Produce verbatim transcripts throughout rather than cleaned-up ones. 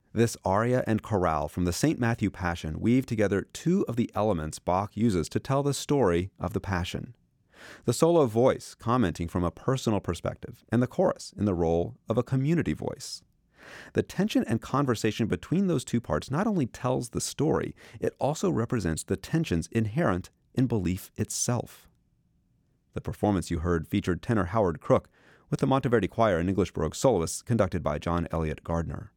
This aria and chorale from the Saint Matthew Passion weave together two of the elements Bach uses to tell the story of the Passion. The solo voice commenting from a personal perspective, and the chorus in the role of a community voice. The tension and conversation between those two parts not only tells the story, it also represents the tensions inherent in belief itself. The performance you heard featured tenor Howard Crook with the Monteverdi Choir and English Baroque soloists conducted by John Elliott Gardner.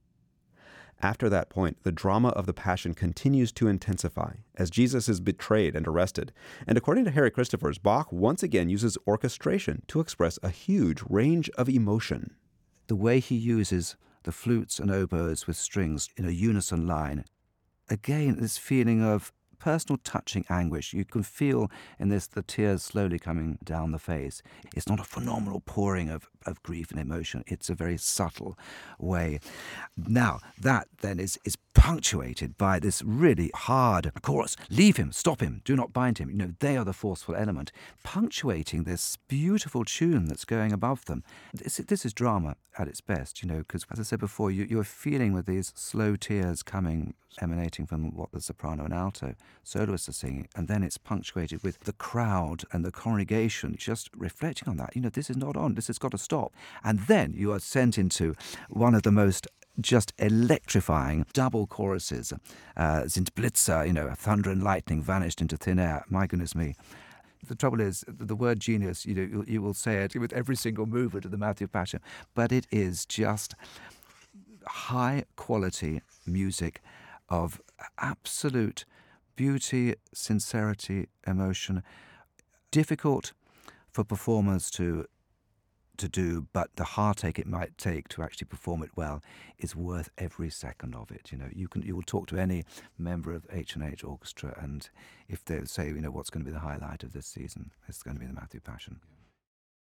After that point, the drama of the Passion continues to intensify as Jesus is betrayed and arrested, and according to Harry Christophers, Bach once again uses orchestration to express a huge range of emotion. The way he uses the flutes and oboes with strings in a unison line, again, this feeling of personal touching anguish. You can feel in this the tears slowly coming down the face. It's not a phenomenal pouring of, of grief and emotion. It's a very subtle way. Now, that then is, is punctuated by this really hard chorus. Leave him, stop him, do not bind him. You know, they are the forceful element, punctuating this beautiful tune that's going above them. This, this is drama at its best, you know, because as I said before, you, you're feeling with these slow tears coming, emanating from what the soprano and alto soloists are singing, and then it's punctuated with the crowd and the congregation just reflecting on that. You know, this is not on, this has got to stop. And then you are sent into one of the most just electrifying double choruses. Uh, Sind Blitzer, you know, thunder and lightning vanished into thin air. My goodness me. The trouble is, the word genius, you know, you, you will say it with every single movement of the Matthew Passion, but it is just high-quality music of absolute beauty, sincerity, emotion. Difficult for performers to to do, but the heartache it might take to actually perform it well is worth every second of it. You know, you can you will talk to any member of H and H Orchestra, and if they say, you know, what's going to be the highlight of this season, it's going to be the Matthew Passion.